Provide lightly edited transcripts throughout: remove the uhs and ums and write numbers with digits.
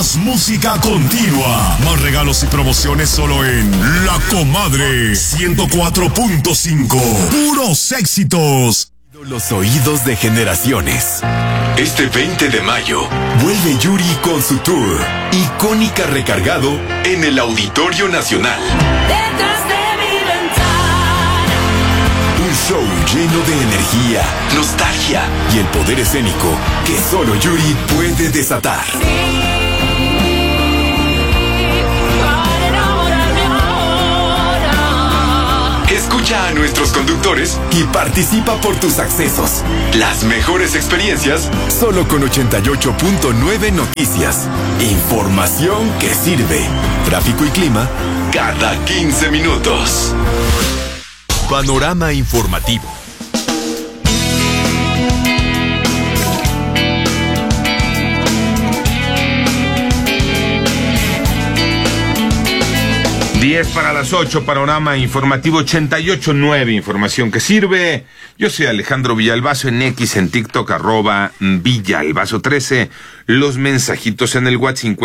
Más música continua. Más regalos y promociones solo en La Comadre 104.5. Puros éxitos. Los oídos de generaciones. Este 20 de mayo vuelve Yuri con su tour Icónica Recargado en el Auditorio Nacional. Detrás de mi ventana. Un show lleno de energía, nostalgia y el poder escénico que solo Yuri puede desatar. Escucha a nuestros conductores y participa por tus accesos. Las mejores experiencias solo con 88.9 Noticias. Información que sirve. Tráfico y clima cada 15 minutos. Panorama informativo. Diez para las 8, panorama informativo 88.9, información que sirve. Yo soy Alejandro Villalbazo en X, en TikTok, @Villalbazo13. Los mensajitos en el WhatsApp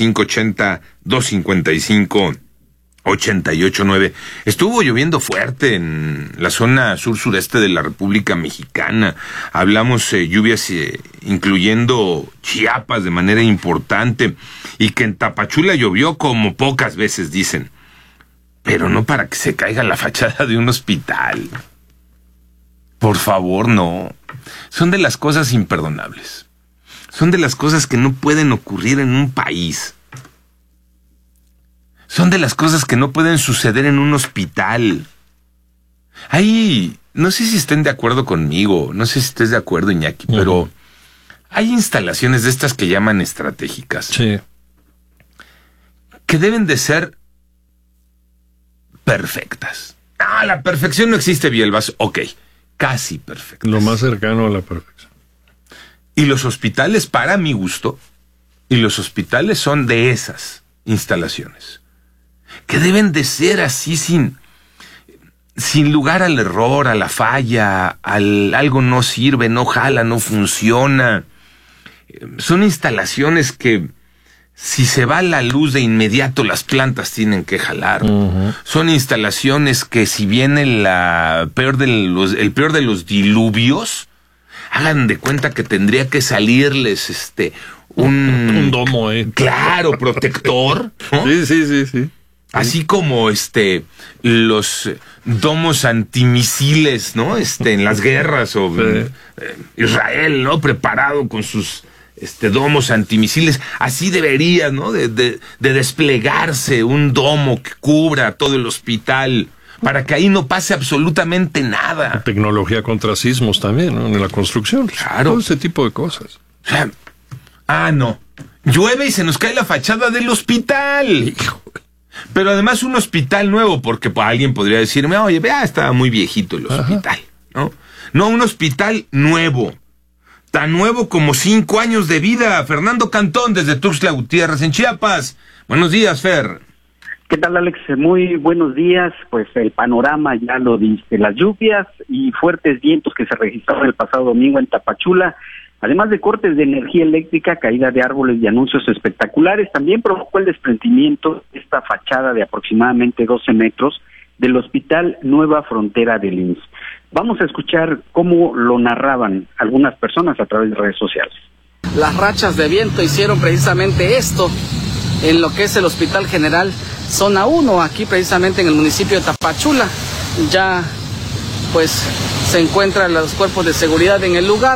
5580-255-889. Estuvo lloviendo fuerte en la zona sur-sureste de la República Mexicana. Hablamos lluvias incluyendo Chiapas de manera importante, y que en Tapachula llovió como pocas veces, dicen. Pero no para que se caiga la fachada de un hospital. Por favor, no. Son de las cosas imperdonables. Son de las cosas que no pueden ocurrir en un país. Son de las cosas que no pueden suceder en un hospital. Ahí, no sé si estén de acuerdo conmigo, no sé si estés de acuerdo, Iñaki, pero hay instalaciones de estas que llaman estratégicas. Sí. Que deben de ser perfectas. Ah, la perfección no existe, Villalbazo. Ok, casi perfectas. Lo más cercano a la perfección. Y los hospitales, para mi gusto, y los hospitales son de esas instalaciones, que deben de ser así sin lugar al error, a la falla, algo no sirve, no jala, no funciona. Son instalaciones que si se va la luz de inmediato, las plantas tienen que jalar. Son instalaciones que si viene el peor de los diluvios, hagan de cuenta que tendría que salirles un domo, claro, protector, ¿no? Sí. Así como los domos antimisiles, ¿no? En las guerras, o Israel, ¿no? Preparado con sus domos antimisiles. Así debería, ¿no? De desplegarse un domo que cubra todo el hospital, para que ahí no pase absolutamente nada. Tecnología contra sismos también, ¿no? En la construcción. Claro. Todo ese tipo de cosas. O sea, no. Llueve y se nos cae la fachada del hospital. Hijo. Pero además un hospital nuevo, porque alguien podría decirme, oye, vea, estaba muy viejito el hospital, ¿no? No, un hospital nuevo. Tan nuevo como 5 años de vida. Fernando Cantón, desde Tuxtla Gutiérrez, en Chiapas. Buenos días, Fer. ¿Qué tal, Alex? Muy buenos días. Pues el panorama ya lo dice. Las lluvias y fuertes vientos que se registraron el pasado domingo en Tapachula, además de cortes de energía eléctrica, caída de árboles y anuncios espectaculares, también provocó el desprendimiento de esta fachada de aproximadamente 12 metros del Hospital Nueva Frontera del IMSS. Vamos a escuchar cómo lo narraban algunas personas a través de redes sociales. Las rachas de viento hicieron precisamente esto en lo que es el Hospital General Zona 1, aquí precisamente en el municipio de Tapachula. Ya pues se encuentran los cuerpos de seguridad en el lugar.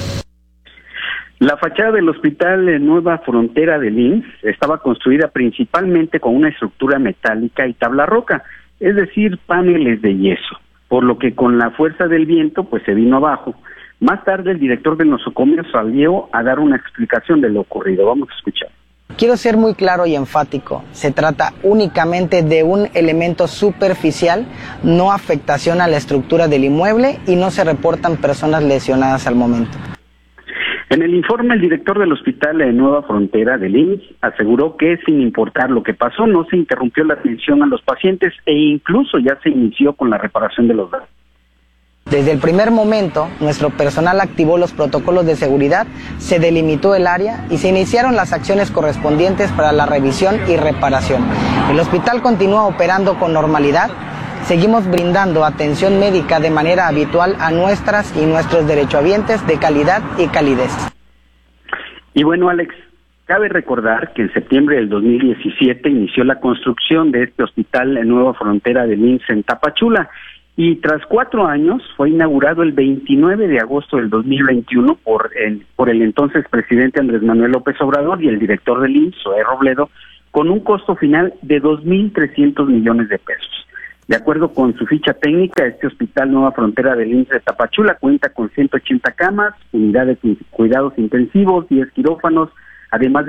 La fachada del Hospital Nueva Frontera del IMSS estaba construida principalmente con una estructura metálica y tabla roca, es decir, paneles de yeso, por lo que con la fuerza del viento pues se vino abajo. Más tarde el director del nosocomio salió a dar una explicación de lo ocurrido. Vamos a escuchar. Quiero ser muy claro y enfático, se trata únicamente de un elemento superficial, no afectación a la estructura del inmueble y no se reportan personas lesionadas al momento. En el informe, el director del Hospital Nueva Frontera del IMSS aseguró que sin importar lo que pasó, no se interrumpió la atención a los pacientes e incluso ya se inició con la reparación de los daños. Desde el primer momento, nuestro personal activó los protocolos de seguridad, se delimitó el área y se iniciaron las acciones correspondientes para la revisión y reparación. El hospital continúa operando con normalidad. Seguimos brindando atención médica de manera habitual a nuestras y nuestros derechohabientes de calidad y calidez. Y bueno, Alex, cabe recordar que en septiembre del 2017 inició la construcción de este hospital en Nueva Frontera del IMSS en Tapachula. Y tras 4 años fue inaugurado el 29 de agosto del 2021 por el entonces presidente Andrés Manuel López Obrador y el director del IMSS, Zoé Robledo, con un costo final de 2.300 millones de pesos. De acuerdo con su ficha técnica, este hospital Nueva Frontera del IMSS de Tapachula cuenta con 180 camas, unidades de cuidados intensivos, 10 quirófanos, además de